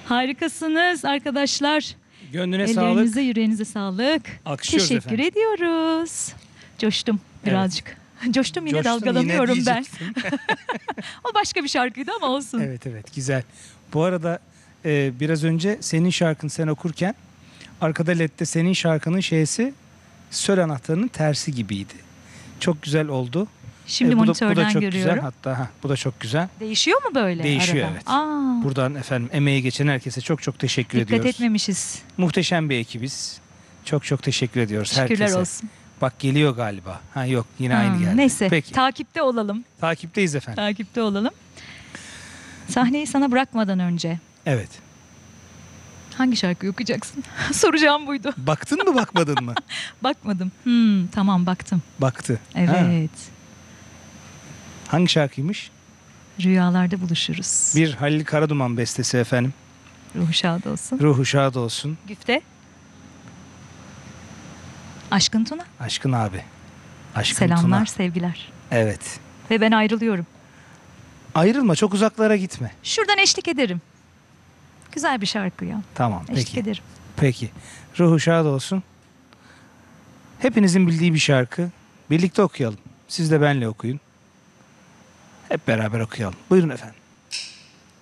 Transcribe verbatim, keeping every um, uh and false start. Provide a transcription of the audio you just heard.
Harikasınız arkadaşlar. Gönlüne Ellerinize, sağlık. yüreğinize sağlık. Alkışlıyoruz Teşekkür efendim. ediyoruz. Coştum birazcık. Coştum yine Coştun, dalgalanıyorum yine ben. diyeceksin. O başka bir şarkıydı ama olsun. Evet evet güzel. Bu arada e, biraz önce senin şarkını sen okurken arkada ledde senin şarkının şeysi söl anahtarının tersi gibiydi. Çok güzel oldu. Şimdi E, bu da, bu monitörden da çok görüyorum. güzel. Hatta ha, bu da çok güzel. Değişiyor mu böyle Değişiyor, arada? evet. Aa, Buradan efendim emeği geçen herkese çok çok teşekkür dikkat ediyoruz. etmemişiz. Muhteşem bir ekibiz. Çok çok teşekkür ediyoruz Şükürler herkese. olsun. Bak geliyor galiba. Ha yok yine Ha, aynı geldi. Neyse Peki. takipte olalım. Takipteyiz efendim. Takipte olalım. Sahneyi sana bırakmadan önce Evet. hangi şarkıyı okuyacaksın? Soracağım buydu. Baktın mı bakmadın mı? Bakmadım. Hmm, tamam baktım. Baktı. Evet. Ha, hangi şarkıymış? Rüyalarda buluşuruz. Bir Halil Karaduman bestesi efendim. Ruhu şad olsun. Ruhu şad olsun. Güfte. Aşkın Tuna. Aşkın abi. Aşkın Selamlar, Tuna. sevgiler. Evet. Ve ben ayrılıyorum. Ayrılma, çok uzaklara gitme. Şuradan eşlik ederim. Güzel bir şarkı ya. Tamam Eşlik peki. ederim. Peki. Ruhu şad olsun. Hepinizin bildiği bir şarkı. Birlikte okuyalım. Siz de benle okuyun. Hep beraber okuyalım. Buyurun efendim.